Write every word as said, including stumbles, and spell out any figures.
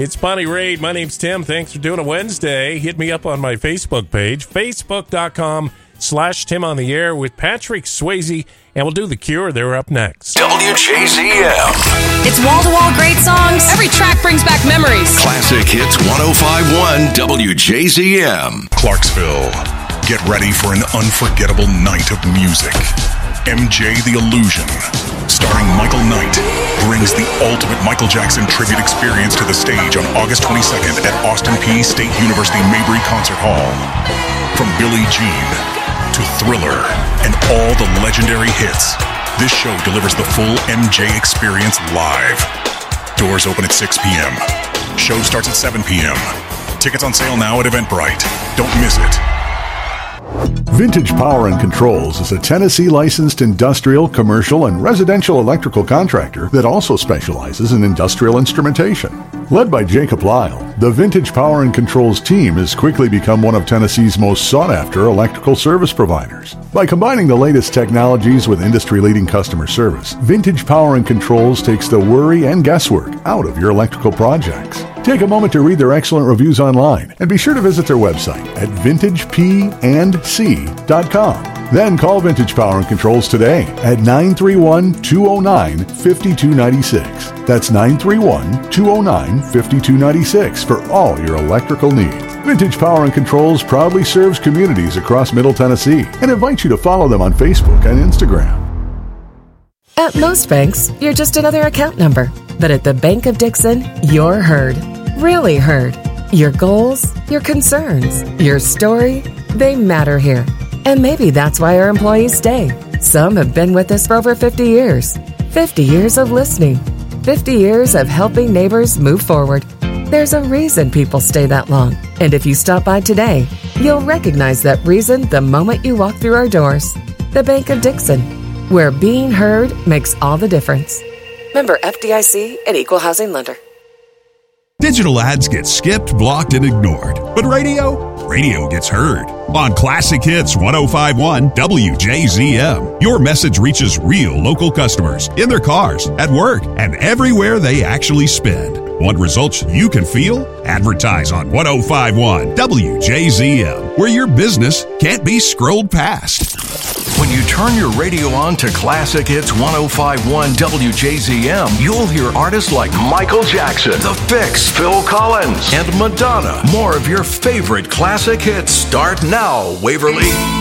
It's Bonnie Raitt. My name's Tim. Thanks for doing a Wednesday. Hit me up on my Facebook page, facebook.com slash Tim on the Air with Patrick Swayze, and we'll do The Cure. They're up next. W J Z M. It's wall-to-wall great songs. Every track brings back memories. Classic Hits ten fifty-one W J Z M. Clarksville. Get ready for an unforgettable night of music. M J The Illusion, starring Michael Knight, brings the ultimate Michael Jackson tribute experience to the stage on August twenty-second at Austin Peay State University Mabry Concert Hall. From Billie Jean to Thriller and all the legendary hits, this show delivers the full M J experience live. Doors open at six p.m. Show starts at seven p.m. Tickets on sale now at Eventbrite. Don't miss it. Vintage Power and Controls is a Tennessee licensed industrial, commercial, and residential electrical contractor that also specializes in industrial instrumentation. Led by Jacob Lyle, the Vintage Power and Controls team has quickly become one of Tennessee's most sought-after electrical service providers. By combining the latest technologies with industry-leading customer service, Vintage Power and Controls takes the worry and guesswork out of your electrical projects. Take a moment to read their excellent reviews online and be sure to visit their website at vintage p and c dot com. Then call Vintage Power and Controls today at nine three one, two oh nine, five two nine six. That's nine three one, two oh nine, five two nine six for all your electrical needs. Vintage Power and Controls proudly serves communities across Middle Tennessee and invites you to follow them on Facebook and Instagram. At most banks, you're just another account number. But at the Bank of Dixon, you're heard. Really heard. Your goals, your concerns, your story, they matter here. And maybe that's why our employees stay. Some have been with us for over fifty years. fifty years of listening. fifty years of helping neighbors move forward. There's a reason people stay that long. And if you stop by today, you'll recognize that reason the moment you walk through our doors. The Bank of Dixon, where being heard makes all the difference. Member F D I C and Equal Housing Lender. Digital ads get skipped, blocked, and ignored. But radio? Radio gets heard. On Classic Hits ten fifty-one W J Z M, your message reaches real local customers in their cars, at work, and everywhere they actually spend. Want results you can feel? Advertise on ten fifty-one W J Z M, where your business can't be scrolled past. When you turn your radio on to Classic Hits ten fifty-one W J Z M, you'll hear artists like Michael Jackson, The Fix, Phil Collins, and Madonna. More of your favorite classic hits start now, Waverly.